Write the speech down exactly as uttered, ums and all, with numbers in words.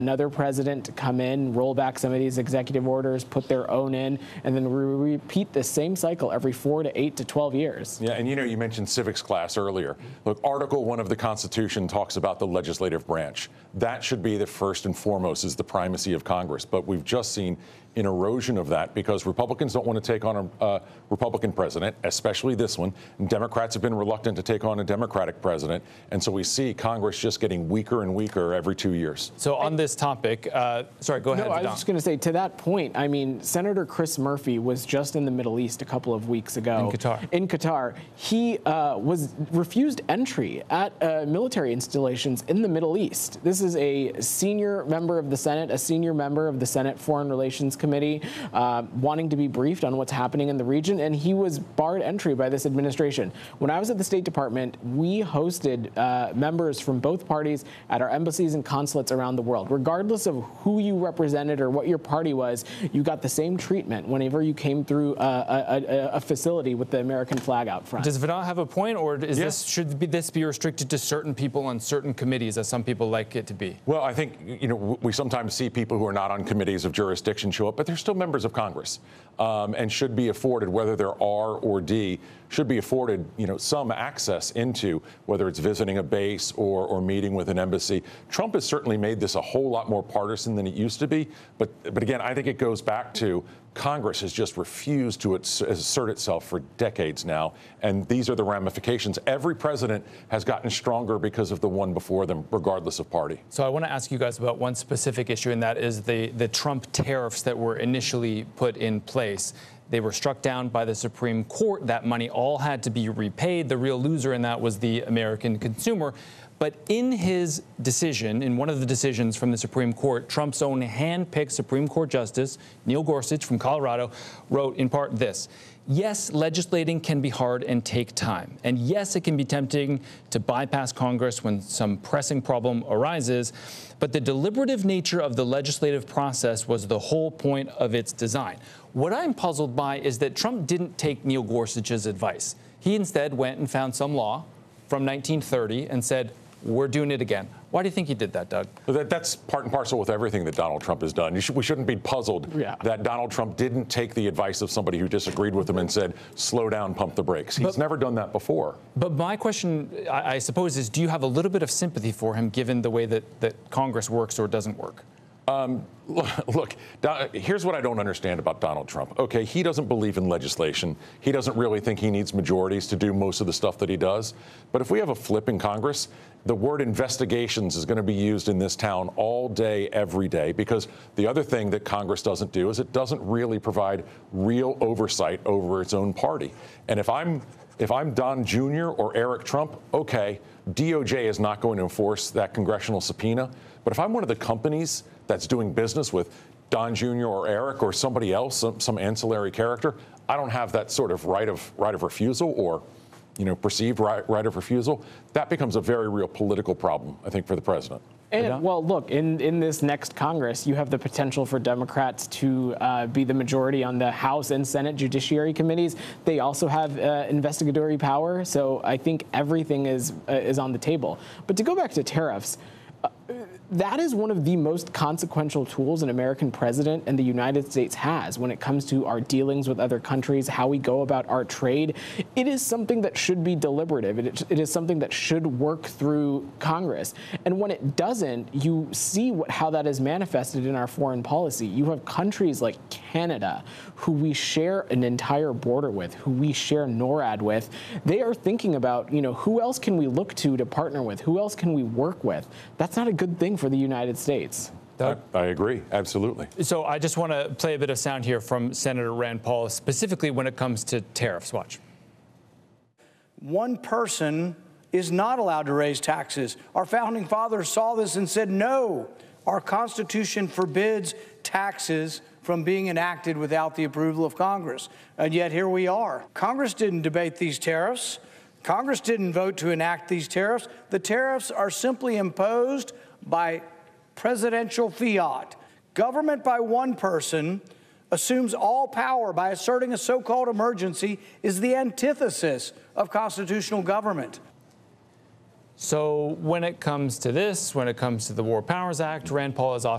another president to come in, roll back some of these executive orders, put their own in, and then we repeat the same cycle every four to eight to twelve years. Yeah, and you know, you mentioned civics class earlier. Look, Article one of the Constitution talks about the legislative branch. That should be the first and foremost, is the primacy of Congress. But we've just seen an erosion of that because Republicans don't want to take on a uh, Republican president, especially this one. And Democrats have been reluctant to take on a Democratic president. And so we see Congress just getting weaker and weaker every two years. So on this topic, uh, sorry, go ahead. No, I was just going to say, to that point, I mean, Senator Chris Murphy was just in the Middle East a couple of weeks ago. In Qatar. In Qatar. He uh, was refused entry at uh, military installations in the Middle East. This is a senior member of the Senate, a senior member of the Senate Foreign Relations Committee, uh, wanting to be briefed on what's happening in the region, and he was barred entry by this administration. When I was at the State Department, we hosted uh, members from both parties at our embassies and consulates around the world. Regardless of who you represented or what your party was, you got the same treatment whenever you came through a, a, a facility with the American flag out front. Does Vinod have a point, or is yeah. this should be, this be restricted to certain people on certain committees, as some people like it to be? Well, I think, you know, we sometimes see people who are not on committees of jurisdiction show up, but they're still members of Congress, um, and should be afforded, whether they're R or D, should be afforded, you know, some access into whether it's visiting a base or, or meeting with an embassy. Trump has certainly made this a whole lot more partisan than it used to be. But, but again, I think it goes back to Congress has just refused to assert itself for decades now. And these are the ramifications. Every president has gotten stronger because of the one before them, regardless of party. So I want to ask you guys about one specific issue, and that is the, the Trump tariffs that were initially put in place. They were struck down by the Supreme Court. That money all had to be repaid. The real loser in that was the American consumer. But in his decision, in one of the decisions from the Supreme Court, Trump's own hand-picked Supreme Court Justice, Neil Gorsuch from Colorado, wrote in part this: yes, legislating can be hard and take time. And yes, it can be tempting to bypass Congress when some pressing problem arises. But the deliberative nature of the legislative process was the whole point of its design. What I'm puzzled by is that Trump didn't take Neil Gorsuch's advice. He instead went and found some law from nineteen thirty and said, we're doing it again. Why do you think he did that, Doug? That, that's part and parcel with everything that Donald Trump has done. You should, we shouldn't be puzzled yeah. that Donald Trump didn't take the advice of somebody who disagreed with him and said, slow down, pump the brakes. He's but, never done that before. But my question, I, I suppose, is do you have a little bit of sympathy for him given the way that, that Congress works or doesn't work? Um, look, here's what I don't understand about Donald Trump. Okay, he doesn't believe in legislation. He doesn't really think he needs majorities to do most of the stuff that he does. But if we have a flip in Congress, the word investigations is going to be used in this town all day, every day, because the other thing that Congress doesn't do is it doesn't really provide real oversight over its own party. And if I'm if I'm Don Junior or Eric Trump, okay, D O J is not going to enforce that congressional subpoena. But if I'm one of the companies that's doing business with Don Junior or Eric or somebody else, some, some ancillary character, I don't have that sort of right of right of refusal or, you know, perceived right, right of refusal. That becomes a very real political problem, I think, for the president. And, well, look, in, in this next Congress, you have the potential for Democrats to uh, be the majority on the House and Senate Judiciary Committees. They also have uh, investigatory power, so I think everything is uh, is on the table. But to go back to tariffs, uh, that is one of the most consequential tools an American president and the United States has when it comes to our dealings with other countries, how we go about our trade. It is something that should be deliberative. It, it is something that should work through Congress. And when it doesn't, you see what, how that is manifested in our foreign policy. You have countries like Canada, who we share an entire border with, who we share NORAD with. They are thinking about, you know, who else can we look to to partner with? Who else can we work with? That's not a good thing for the United States. I, I agree, absolutely. So I just want to play a bit of sound here from Senator Rand Paul, specifically when it comes to tariffs. Watch. One person is not allowed to raise taxes. Our founding fathers saw this and said, no, our Constitution forbids taxes from being enacted without the approval of Congress. And yet here we are. Congress didn't debate these tariffs. Congress didn't vote to enact these tariffs. The tariffs are simply imposed by presidential fiat. Government by one person assumes all power by asserting a so-called emergency is the antithesis of constitutional government. So when it comes to this, when it comes to the War Powers Act, Rand Paul is often